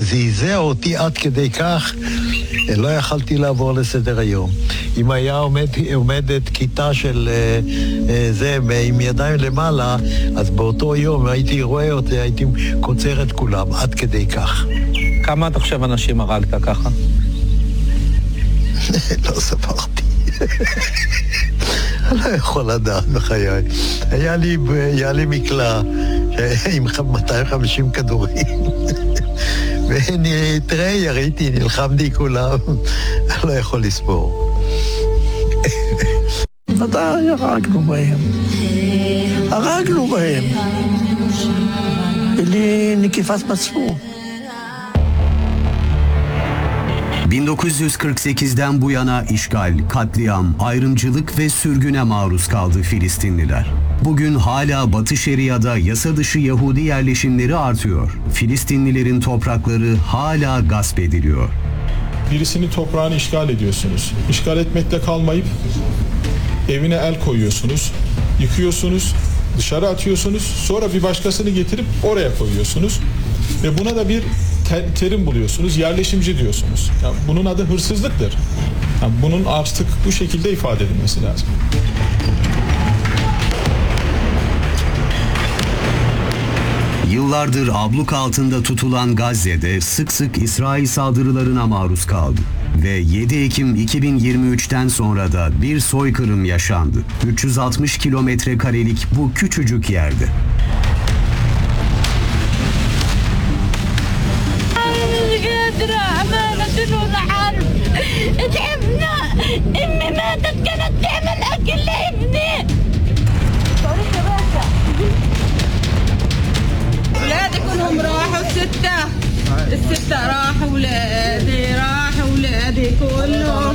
זעזע אותי עד כדי כך, לא יכלתי לעבור לסדר היום. אם היה עומדת כיתה של זה עם ידיים למעלה, אז באותו יום הייתי רואה אותי, הייתי קוצר את כולם, עד כדי כך. כמה אתה חושב אנשים הרגת ככה? לא ספרתי. אני לא יכול לדעת בחיי. היה לי מקלע עם 250 כדורים. ותראה, יריתי, נלחמתי כולם. אני לא יכול לספור. ודאי, הרגנו בהם. בלי נקיפת מצפון. 1948'den bu yana işgal, katliam, ayrımcılık ve sürgüne maruz kaldı Filistinliler. Bugün hala Batı Şeria'da yasa dışı Yahudi yerleşimleri artıyor. Filistinlilerin toprakları hala gasp ediliyor. Birisinin toprağını işgal ediyorsunuz. İşgal etmekle kalmayıp evine el koyuyorsunuz, yıkıyorsunuz, dışarı atıyorsunuz, sonra bir başkasını getirip oraya koyuyorsunuz. Ve buna da bir terim buluyorsunuz, yerleşimci diyorsunuz. Yani bunun adı hırsızlıktır. Yani bunun artık bu şekilde ifade edilmesi lazım. Yıllardır abluk altında tutulan Gazze'de sık sık İsrail saldırılarına maruz kaldı. Ve 7 Ekim 2023'ten sonra da bir soykırım yaşandı. 360 kilometre karelik bu küçücük yerde. تعبنا امي ماتت كانت تعمل اكل لابني ولادي كلهم راحوا الستة راحوا ولادي كلهم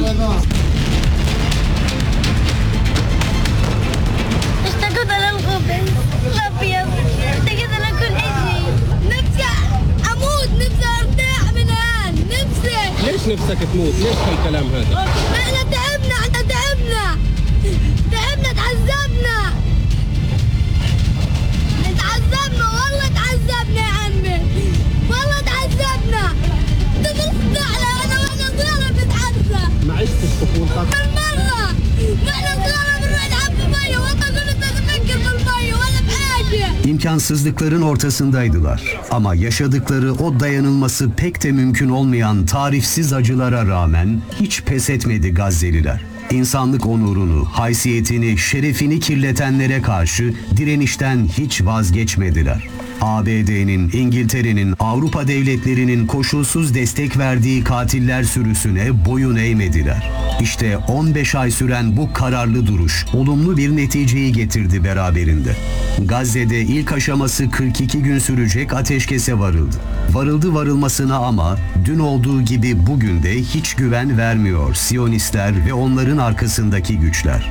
اشتقت للغبن الابيض اشتقت لكل شيء نفسي اموت نفسي ارتاح من هان نفسي ليش نفسك تموت؟ ليش هالكلام هذا؟ احنا تعبنا تعذبنا والله تعذبنا يا عمي والله تعذبنا تبص على انا وانا صغيرة بتعذب ما عشتش طفولتك؟ بالمرة واحنا صغيرة بنروح نلعب بالمية والله كنت اتفكر بالمية ولا بحاجة. İmkansızlıkların ortasındaydılar. Ama yaşadıkları o dayanılması pek de mümkün olmayan tarifsiz acılara rağmen hiç pes etmedi Gazze'liler. İnsanlık onurunu, haysiyetini, şerefini kirletenlere karşı direnişten hiç vazgeçmediler. ABD'nin, İngiltere'nin, Avrupa devletlerinin koşulsuz destek verdiği katiller sürüsüne boyun eğmediler. İşte 15 ay süren bu kararlı duruş olumlu bir neticeyi getirdi beraberinde. Gazze'de ilk aşaması 42 gün sürecek ateşkese varıldı. Varıldı varılmasına ama dün olduğu gibi bugün de hiç güven vermiyor Siyonistler ve onların arkasındaki güçler.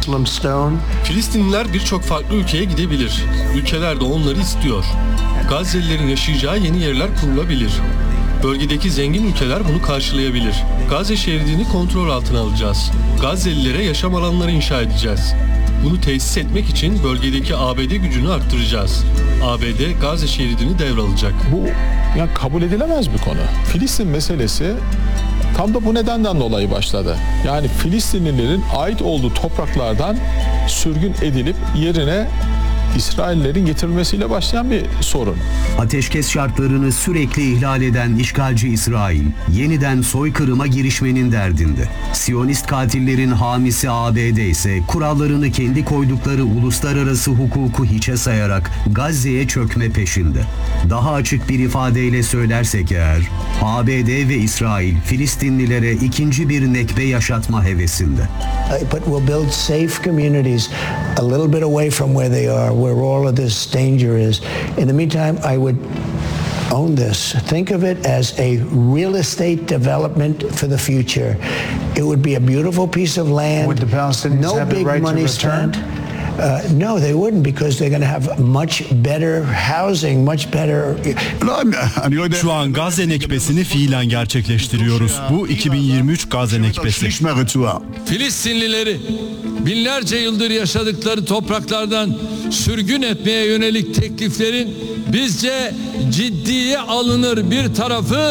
Filistinliler birçok farklı ülkeye gidebilir. Ülkeler de onları istiyor. Gazze'lilerin yaşayacağı yeni yerler kurulabilir. Bölgedeki zengin ülkeler bunu karşılayabilir. Gazze şeridini kontrol altına alacağız. Gazze'lilere yaşam alanları inşa edeceğiz. Bunu tesis etmek için bölgedeki ABD gücünü arttıracağız. ABD Gazze şeridini devralacak. Bu yani kabul edilemez bir konu. Filistin meselesi tam da bu nedenden dolayı başladı. Yani Filistinlilerin ait olduğu topraklardan sürgün edilip yerine İsraillerin getirilmesiyle başlayan bir sorun. Ateşkes şartlarını sürekli ihlal eden işgalci İsrail, yeniden soykırıma girişmenin derdinde. Siyonist katillerin hamisi ABD ise kurallarını kendi koydukları uluslararası hukuku hiçe sayarak Gazze'ye çökme peşinde. Daha açık bir ifadeyle söylersek eğer, ABD ve İsrail Filistinlilere ikinci bir nekbe yaşatma hevesinde. But we'll build safe communities a little bit away from where they are, where all of this danger is. In the meantime, I would own this. Think of it as a real estate development for the future. It would be a beautiful piece of land. Would the Palestinians have the right to return? No, they wouldn't, because they're going to have much better housing, much better... Şu an Gazze nekbesini fiilen gerçekleştiriyoruz. Bu 2023 Gazze nekbesi. Filistinlileri binlerce yıldır yaşadıkları topraklardan sürgün etmeye yönelik tekliflerin bizce ciddiye alınır bir tarafı